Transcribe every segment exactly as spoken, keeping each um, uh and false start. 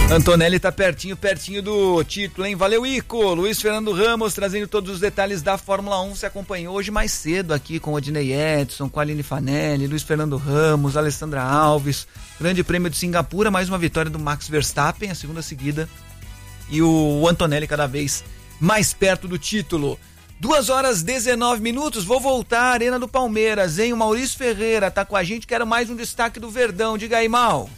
Antonelli tá pertinho, pertinho do título, hein? Valeu, Ico! Luiz Fernando Ramos trazendo todos os detalhes da Fórmula um. Você acompanhou hoje mais cedo aqui com o Odinei Edson, com a Aline Fanelli, Luiz Fernando Ramos, Alessandra Alves. Grande Prêmio de Singapura, mais uma vitória do Max Verstappen, a segunda seguida. E o Antonelli cada vez mais perto do título. duas horas e dezenove minutos, vou voltar à Arena do Palmeiras, hein? O Maurício Ferreira tá com a gente, quero mais um destaque do Verdão. Diga aí, Mal.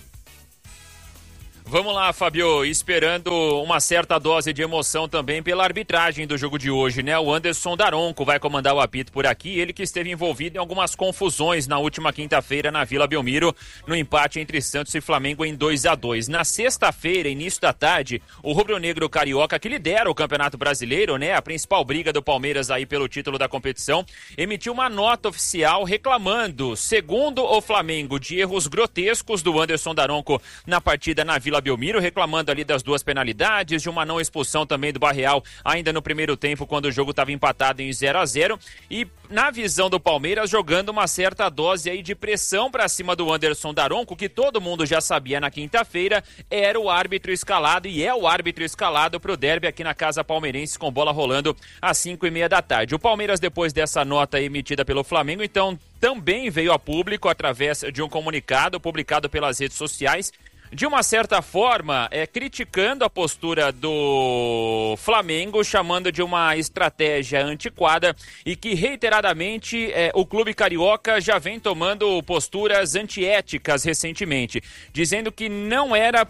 Vamos lá, Fabio, esperando uma certa dose de emoção também pela arbitragem do jogo de hoje, né? O Anderson Daronco vai comandar o apito por aqui, ele que esteve envolvido em algumas confusões na última quinta-feira na Vila Belmiro, no empate entre Santos e Flamengo em dois a dois. Na sexta-feira, início da tarde, o rubro-negro carioca, que lidera o Campeonato Brasileiro, né? A principal briga do Palmeiras aí pelo título da competição, emitiu uma nota oficial reclamando, segundo o Flamengo, de erros grotescos do Anderson Daronco na partida na Vila Belmiro, reclamando ali das duas penalidades, de uma não expulsão também do Barreal ainda no primeiro tempo, quando o jogo estava empatado em zero a zero, e na visão do Palmeiras jogando uma certa dose aí de pressão para cima do Anderson Daronco, que todo mundo já sabia na quinta-feira era o árbitro escalado e é o árbitro escalado para o derby aqui na Casa Palmeirense, com bola rolando às cinco e meia da tarde. O Palmeiras, depois dessa nota emitida pelo Flamengo, então também veio a público através de um comunicado publicado pelas redes sociais, de uma certa forma, é, criticando a postura do Flamengo, chamando de uma estratégia antiquada e que reiteradamente é, o clube carioca já vem tomando posturas antiéticas recentemente, dizendo que não era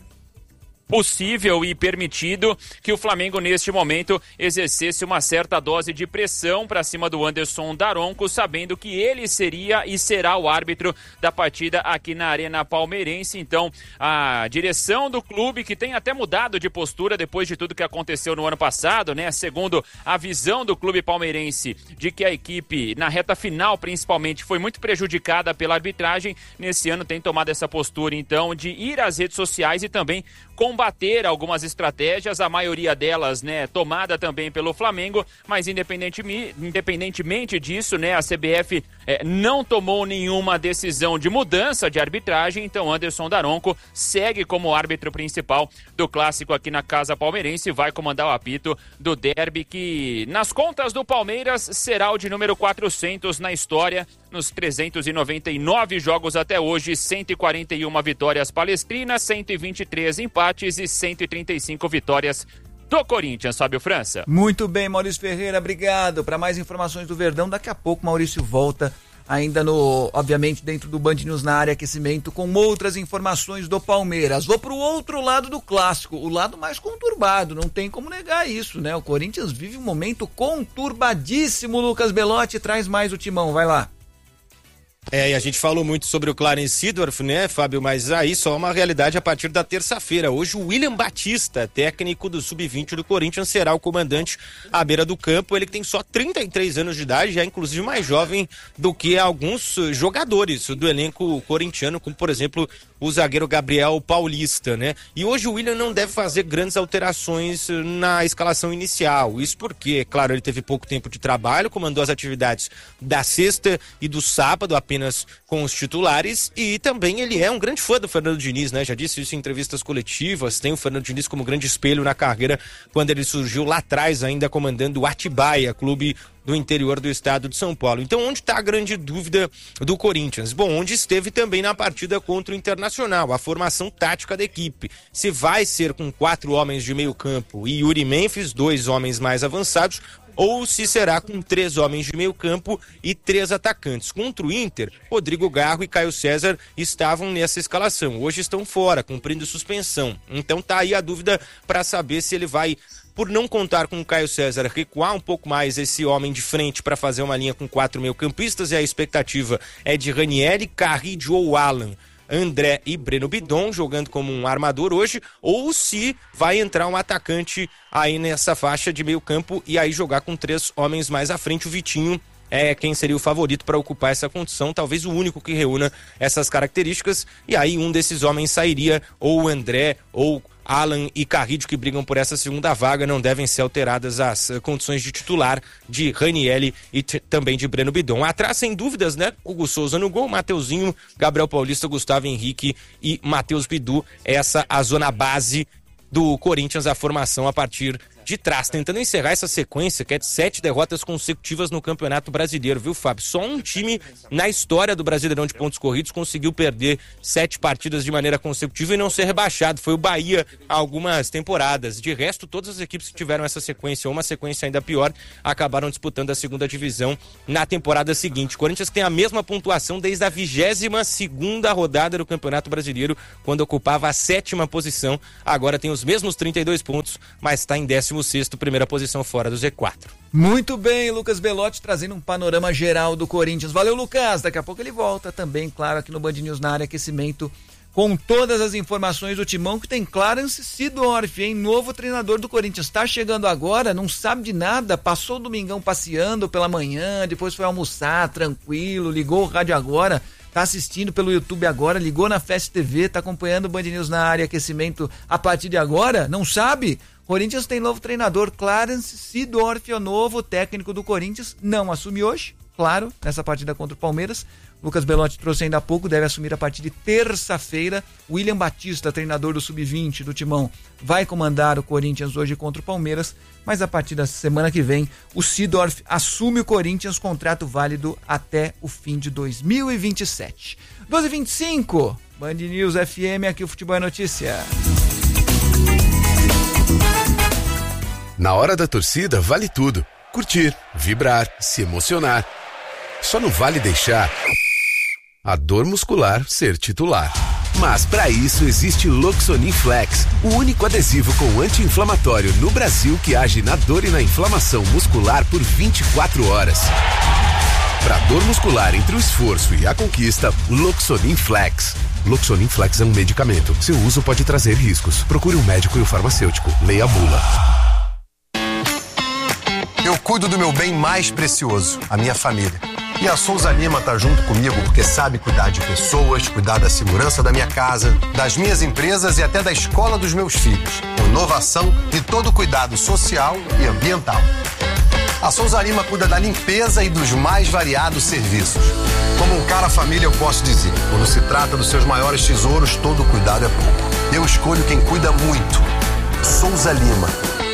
possível e permitido que o Flamengo neste momento exercesse uma certa dose de pressão para cima do Anderson Daronco, sabendo que ele seria e será o árbitro da partida aqui na Arena Palmeirense. Então, a direção do clube, que tem até mudado de postura depois de tudo que aconteceu no ano passado, né? Segundo a visão do clube palmeirense, de que a equipe, na reta final principalmente, foi muito prejudicada pela arbitragem, nesse ano tem tomado essa postura, então, de ir às redes sociais e também combater algumas estratégias, a maioria delas, né, tomada também pelo Flamengo, mas independentemente, independentemente disso, né, a C B F é, não tomou nenhuma decisão de mudança de arbitragem, então Anderson Daronco segue como árbitro principal do clássico aqui na Casa Palmeirense e vai comandar o apito do derby, que nas contas do Palmeiras será o de número quatrocentos na história, nos trezentos e noventa e nove jogos até hoje, cento e quarenta e uma vitórias palestrinas, cento e vinte e três empates e cento e trinta e cinco vitórias do Corinthians, Fábio França. Muito bem, Maurício Ferreira, obrigado. Para mais informações do Verdão, daqui a pouco Maurício volta, ainda no, obviamente, dentro do Band News na área aquecimento, com outras informações do Palmeiras. Vou pro outro lado do clássico, o lado mais conturbado, não tem como negar isso, né? O Corinthians vive um momento conturbadíssimo. Lucas Belotti traz mais o timão, vai lá. É, e a gente falou muito sobre o Clarence Seedorf, né, Fábio, mas aí só uma realidade a partir da terça-feira. Hoje o William Batista, técnico do sub vinte do Corinthians, será o comandante à beira do campo. Ele que tem só trinta e três anos de idade, já é inclusive mais jovem do que alguns jogadores do elenco corintiano, como por exemplo o zagueiro Gabriel Paulista, né? E hoje o William não deve fazer grandes alterações na escalação inicial. Isso porque, claro, ele teve pouco tempo de trabalho, comandou as atividades da sexta e do sábado, apenas com os titulares, e também ele é um grande fã do Fernando Diniz, né? Já disse isso em entrevistas coletivas, tem o Fernando Diniz como grande espelho na carreira, quando ele surgiu lá atrás, ainda comandando o Atibaia, clube do interior do estado de São Paulo. Então, onde está a grande dúvida do Corinthians? Bom, onde esteve também na partida contra o Internacional, a formação tática da equipe. Se vai ser com quatro homens de meio campo e Yuri Memphis, dois homens mais avançados, ou se será com três homens de meio campo e três atacantes. Contra o Inter, Rodrigo Garro e Caio César estavam nessa escalação. Hoje estão fora, cumprindo suspensão. Então tá aí a dúvida para saber se ele vai, por não contar com o Caio César, recuar um pouco mais esse homem de frente para fazer uma linha com quatro meio-campistas, e a expectativa é de Ranieri, Carrillo ou Alan, André e Breno Bidon jogando como um armador hoje, ou se vai entrar um atacante aí nessa faixa de meio campo e aí jogar com três homens mais à frente. O Vitinho é quem seria o favorito para ocupar essa condição, talvez o único que reúna essas características, e aí um desses homens sairia, ou o André ou Alan e Carrillo, que brigam por essa segunda vaga. Não devem ser alteradas as uh, condições de titular de Ranieri e t- também de Breno Bidon. Atrás, sem dúvidas, né? Hugo Souza no gol, Mateuzinho, Gabriel Paulista, Gustavo Henrique e Matheus Bidu. Essa a zona base do Corinthians a formação a partir de trás, tentando encerrar essa sequência que é de sete derrotas consecutivas no Campeonato Brasileiro, viu, Fábio? Só um time na história do Brasileirão de pontos corridos conseguiu perder sete partidas de maneira consecutiva e não ser rebaixado. Foi o Bahia há algumas temporadas. De resto, todas as equipes que tiveram essa sequência, ou uma sequência ainda pior, acabaram disputando a segunda divisão na temporada seguinte. O Corinthians tem a mesma pontuação desde a vigésima segunda rodada do Campeonato Brasileiro, quando ocupava a sétima posição. Agora tem os mesmos trinta e dois pontos, mas está em décimo sexto, primeira posição fora do Z quatro. Muito bem, Lucas Belotti trazendo um panorama geral do Corinthians. Valeu, Lucas. Daqui a pouco ele volta também, claro, aqui no Band News na área aquecimento, com todas as informações do timão que tem Clarence Seedorf, hein? Novo treinador do Corinthians. Está chegando agora, não sabe de nada, passou o domingão passeando pela manhã, depois foi almoçar tranquilo, ligou o rádio agora, tá assistindo pelo YouTube agora, ligou na Fast T V, tá acompanhando o Band News na área aquecimento a partir de agora, não sabe? Corinthians tem novo treinador, Clarence Seedorf é o novo técnico do Corinthians, não assume hoje, claro, nessa partida contra o Palmeiras. Lucas Belotti trouxe ainda há pouco, deve assumir a partir de terça-feira. William Batista, treinador do sub vinte do Timão, vai comandar o Corinthians hoje contra o Palmeiras, mas a partir da semana que vem, o Seedorf assume o Corinthians, contrato válido até o fim de dois mil e vinte e sete. doze e vinte e cinco, Band News F M, aqui o Futebol é Notícia. Na hora da torcida, vale tudo. Curtir, vibrar, se emocionar. Só não vale deixar a dor muscular ser titular. Mas para isso existe Loxonin Flex, o único adesivo com anti-inflamatório no Brasil que age na dor e na inflamação muscular por vinte e quatro horas. Para dor muscular entre o esforço e a conquista, Loxonin Flex. Loxonin Flex é um medicamento. Seu uso pode trazer riscos. Procure um médico e um farmacêutico. Leia a bula. Eu cuido do meu bem mais precioso, a minha família. E a Souza Lima tá junto comigo porque sabe cuidar de pessoas, cuidar da segurança da minha casa, das minhas empresas e até da escola dos meus filhos. Com inovação e todo o cuidado social e ambiental. A Souza Lima cuida da limpeza e dos mais variados serviços. Como um cara família, eu posso dizer, quando se trata dos seus maiores tesouros, todo cuidado é pouco. Eu escolho quem cuida muito. Souza Lima.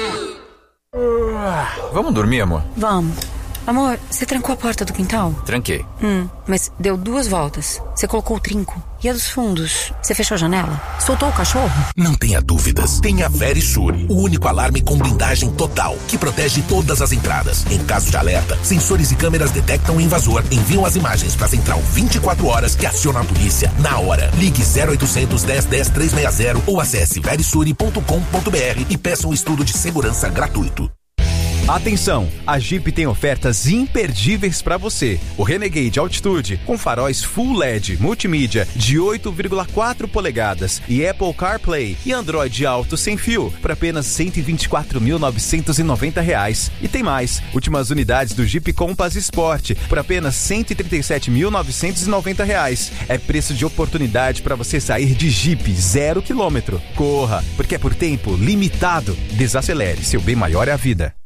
Vamos dormir, amor? Vamos. Amor, você trancou a porta do quintal? Tranquei. Hum, mas deu duas voltas. Você colocou o trinco. E a dos fundos? Você fechou a janela? Soltou o cachorro? Não tenha dúvidas. Tem a Verisure, o único alarme com blindagem total, que protege todas as entradas. Em caso de alerta, sensores e câmeras detectam o invasor, enviam as imagens para a central vinte e quatro horas que aciona a polícia na hora. Ligue zero oitocentos, dez, dez, trezentos e sessenta ou acesse verisure ponto com ponto b r e peça um estudo de segurança gratuito. Atenção, a Jeep tem ofertas imperdíveis para você. O Renegade Altitude com faróis Full L E D multimídia de oito vírgula quatro polegadas e Apple CarPlay e Android Auto sem fio por apenas cento e vinte e quatro mil novecentos e noventa reais. E tem mais, últimas unidades do Jeep Compass Sport por apenas cento e trinta e sete mil novecentos e noventa reais. É preço de oportunidade para você sair de Jeep zero quilômetro. Corra, porque é por tempo limitado. Desacelere, seu bem maior é a vida.